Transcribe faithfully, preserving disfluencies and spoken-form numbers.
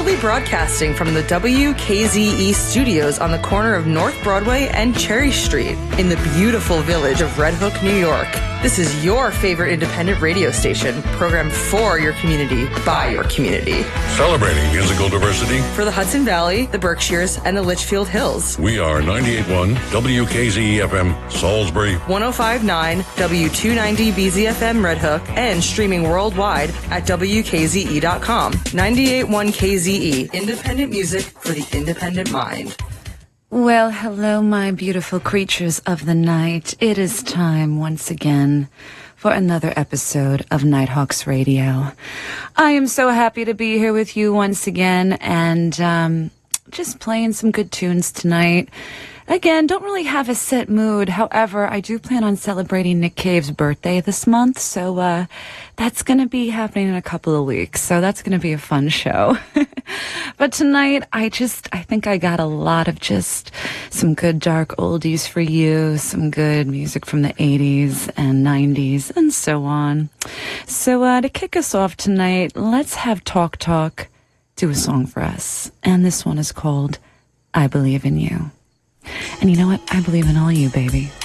remotely broadcasting from the W K Z E studios on the corner of North Broadway and Cherry Street in the beautiful village of Red Hook, New York. This is your favorite independent radio station, programmed for your community, by your community. Celebrating musical diversity for the Hudson Valley, the Berkshires, and the Litchfield Hills. We are ninety-eight point one W K Z E F M, Salisbury. one oh five point nine W two ninety B Z F M Red Hook, and streaming worldwide at W K Z E dot com. ninety-eight point one K Z E, independent music for the independent mind. Well, hello, my beautiful creatures of the night. It is time once again for another episode of Nighthawks Radio. I am so happy to be here with you once again and um, just playing some good tunes tonight. Again, don't really have a set mood. However, I do plan on celebrating Nick Cave's birthday this month, so uh, that's going to be happening in a couple of weeks. So that's going to be a fun show. But tonight, I just, I think I got a lot of just some good dark oldies for you, some good music from the eighties and nineties and so on. So uh, to kick us off tonight, let's have Talk Talk do a song for us. And this one is called I Believe in You. And you know what? I believe in all you, baby.